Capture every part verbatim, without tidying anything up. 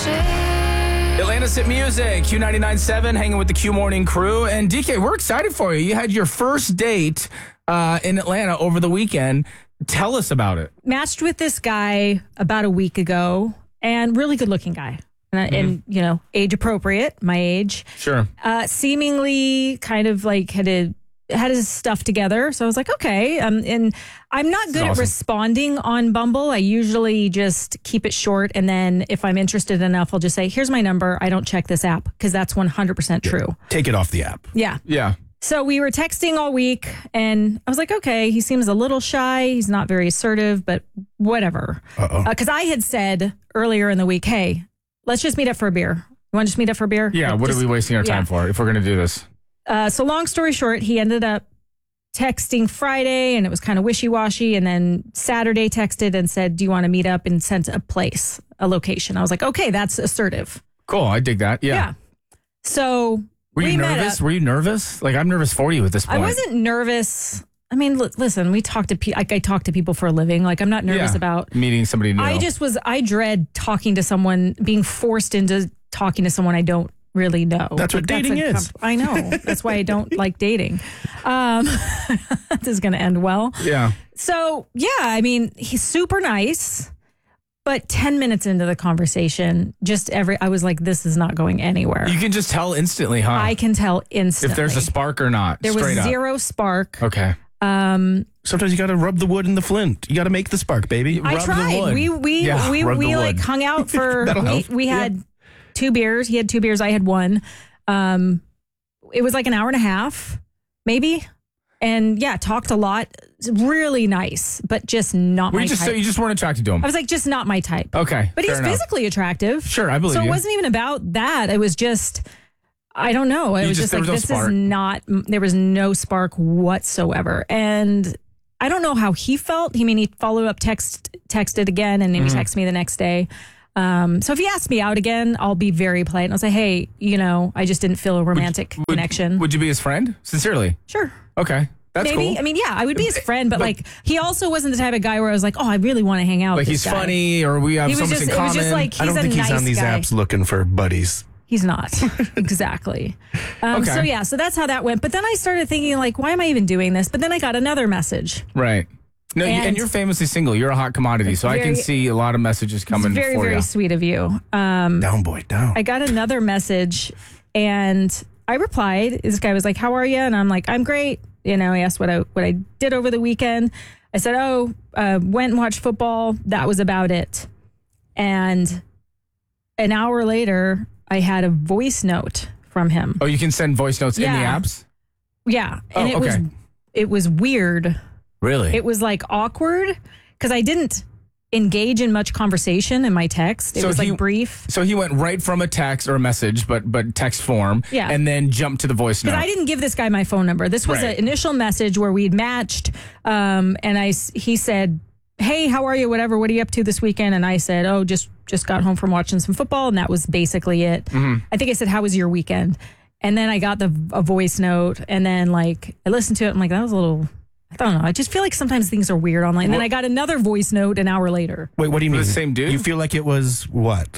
Atlanta's Hit Music, Q ninety-nine point seven, hanging with the Q Morning crew. And D K, we're excited for you. You had your first date uh, in Atlanta over the weekend. Tell us about it. Matched with this guy about a week ago, and really good looking guy. And, mm-hmm. and you know, age appropriate, my age. Sure. Uh, seemingly kind of like had a had his stuff together. So I was like, okay. Um, and I'm not good awesome. at responding on Bumble. I usually just keep it short. And then if I'm interested enough, I'll just say, here's my number. I don't check this app, because that's one hundred percent true. Yeah. Take it off the app. Yeah. Yeah. So we were texting all week, and I was like, okay, he seems a little shy. He's not very assertive, but whatever. Uh-oh. Because uh, I had said earlier in the week, hey, let's just meet up for a beer. You want to just meet up for a beer? Yeah. Like, what just, are we wasting our time yeah. for if we're going to do this? Uh, so long story short, he ended up texting Friday, and it was kind of wishy-washy. And then Saturday texted and said, do you want to meet up, and sent a place, a location. I was like, okay, that's assertive. Cool. I dig that. Yeah. Yeah. So were you we met nervous? up. Were you nervous? Like, I'm nervous for you at this point. I wasn't nervous. I mean, l- listen, we talk to people. Like, I talk to people for a living. Like, I'm not nervous Yeah. about meeting somebody new. I just was, I dread talking to someone, being forced into talking to someone I don't really know. That's what Like, dating a is. comp- I know. That's why I don't like dating. Um, this is going to end well. Yeah. So, yeah, I mean, he's super nice. But ten minutes into the conversation, just every, I was like, this is not going anywhere. You can just tell instantly, huh? I can tell instantly. if there's a spark or not. There was straight up. zero spark. Okay. Um, Sometimes you got to rub the wood in the flint. You got to make the spark, baby. I Rub the tried. wood. We we Yeah, we rub the we like wood. hung out for. That'll we help. we Yeah. had two beers. He had two beers. I had one. Um, it was like an hour and a half, maybe. And yeah, talked a lot. Really nice, but just not Were my you just type. so you just weren't attracted to him? I was like, just not my type. Okay. But fair he's enough. physically attractive. Sure, I believe So it you. wasn't even about that. It was just, I don't know. It You was just- just, there like, was no this spark. is not, there was no spark whatsoever. And I don't know how he felt. He, I mean, he followed up, text, texted again, and then he Mm-hmm. texted me the next day. Um, so if he asks me out again, I'll be very polite. And I'll say, hey, you know, I just didn't feel a romantic Would- connection. Would you be his friend? Sincerely. Sure. Okay. That's Maybe. cool. I mean, yeah, I would be his friend, but, But- like, he also wasn't the type of guy where I was like, oh, I really want to hang out like with he's this guy. funny, or we have He was something just- in it was common. just like, I don't he's a think he's nice on these guy. apps looking for buddies. He's not. Exactly. Um, Okay. So, yeah, so that's how that went. But then I started thinking, like, why am I even doing this? But then I got another message. right. No, you- and, And- you're famously single. You're a hot commodity, so I can Very- see a lot of messages It's coming very, for very you. sweet of you. Um, Down, boy, down. I got another message, and I replied. This guy was like, how are you? And I'm like, I'm great. You know, he asked what I, what I did over the weekend. I said, oh, uh, went and watched football. That was about it. And an hour later, I had a voice note from him. Oh, you can send voice notes in the Yeah. apps? Yeah. And Oh, it was okay. it was weird. Really? It was like awkward because I didn't engage in much conversation in my text. It So was like he- brief. so he went right from a text or a message, but but text form, Yeah. and then jumped to the voice note. Because I didn't give this guy my phone number. This was Right. an initial message where we'd matched, um, and I s- he said, "Hey, how are you? Whatever. What are you up to this weekend?" And I said, "Oh, just just got home from watching some football," and that was basically it. Mm-hmm. I think I said, "How was your weekend?" And then I got the a voice note, and then like I listened to it. I'm like, that was a little. I don't know. I just feel like sometimes things are weird online. And then I got another voice note an hour later. Wait, what do you For mean? the same dude? You feel like it was what?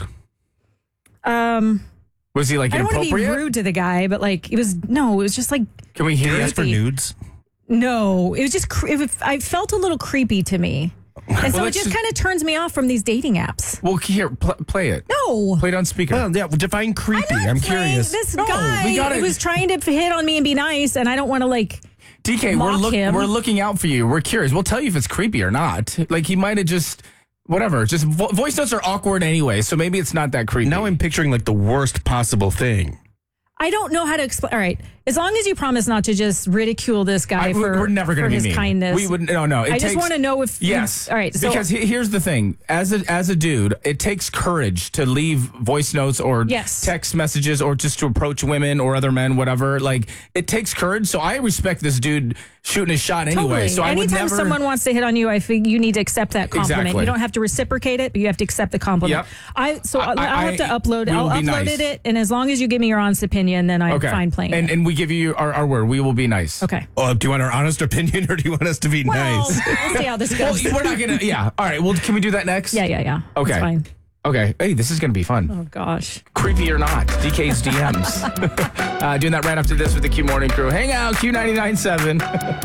Um, Was he like I don't want to be inappropriate? rude to the guy, but like it was no, it was just like Can we hear Did you it? ask for Creepy. nudes? no, it was just cre- it was, I felt a little creepy to me, and so Well, it let's just just- kind of turns me off from these dating apps. Well, here, pl- play it. No, Play it on speaker. Well, yeah, define creepy. I'm, not I'm playing curious. This No, guy we gotta- was trying to hit on me and be nice, and I don't want to like. D K, we're mock look, him. we're looking out for you. We're curious. We'll tell you if it's creepy or not. Like he might have just whatever. Just vo- voice notes are awkward anyway, so maybe it's not that creepy. Now I'm picturing like the worst possible thing. I don't know how to explain. All right, as long as you promise not to just ridicule this guy I- for, we're never for going to be his mean. kindness. We would no no. It I just takes- want to know if Yes. all right. So because he- here's the thing: as a as a dude, it takes courage to leave voice notes or Yes. text messages or just to approach women or other men, whatever. Like it takes courage. So I respect this dude shooting his shot anyway. Totally. So I would Anytime never. someone wants to hit on you, I think you need to accept that compliment. Exactly. You don't have to reciprocate it, but you have to accept the compliment. Yep. I so I- I'll, I'll have to I- upload. we will I'll be upload nice. it, and as long as you give me your honest opinion, then I'm okay. fine playing and it. and we give you our, our word. We will be nice. Okay. Oh, do you want our honest opinion or do you want us to be Well, nice? we'll see how this Well, goes. we're not gonna. Yeah. All right. Well, can we do that next? yeah, yeah, yeah. Okay. It's fine. Okay. Hey, this is going to be fun. Oh, gosh. Creepy or not, D K's D Ms. uh, doing that right after this with the Q Morning Crew. Hang out, Q ninety-nine point seven.